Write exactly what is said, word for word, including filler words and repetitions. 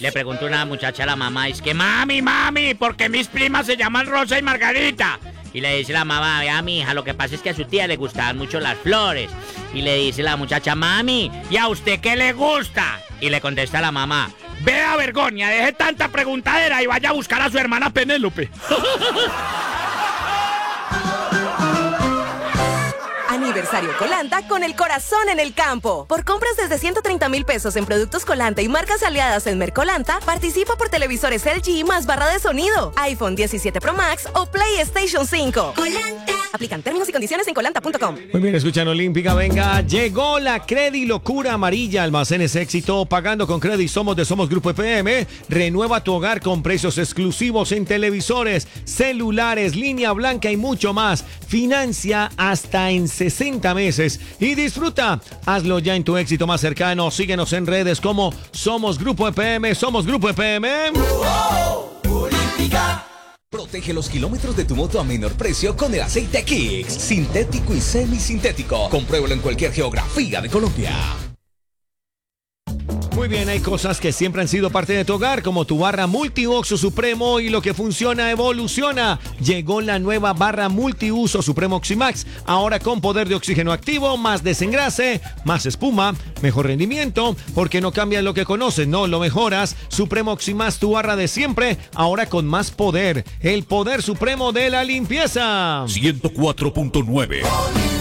Le preguntó una muchacha a la mamá, es que mami, mami, ¿por qué mis primas se llaman Rosa y Margarita? Y le dice la mamá, vea mi hija, lo que pasa es que a su tía le gustaban mucho las flores. Y le dice la muchacha, mami, ¿y a usted qué le gusta? Y le contesta la mamá, vea Vergonia, deje tanta preguntadera y vaya a buscar a su hermana Penélope. Aniversario Colanta con el corazón en el campo. Por compras desde ciento treinta mil pesos en productos Colanta y marcas aliadas en Mercolanta, participa por televisores L G más barra de sonido, iPhone diecisiete Pro Max o PlayStation cinco. Colanta. Aplican términos y condiciones en colanta punto com. Muy bien, escuchan Olímpica, venga. Llegó la Credi Locura Amarilla. Almacenes Éxito. Pagando con Credi Somos de Somos Grupo E P M. Renueva tu hogar con precios exclusivos en televisores, celulares, línea blanca y mucho más. Financia hasta en sesenta meses y disfruta. Hazlo ya en tu Éxito más cercano. Síguenos en redes como Somos Grupo E P M. Somos Grupo E P M. ¡Oh! Olímpica. Protege los kilómetros de tu moto a menor precio con el aceite Kicks. Sintético y semisintético. Compruébalo en cualquier geografía de Colombia. Muy bien, hay cosas que siempre han sido parte de tu hogar, como tu barra multiuso Supremo, y lo que funciona evoluciona. Llegó la nueva barra multiuso Supremo Oximax, ahora con poder de oxígeno activo, más desengrase, más espuma, mejor rendimiento, porque no cambias lo que conoces, no lo mejoras. Supremo Oximax, tu barra de siempre, ahora con más poder, el poder supremo de la limpieza. ciento cuatro punto nueve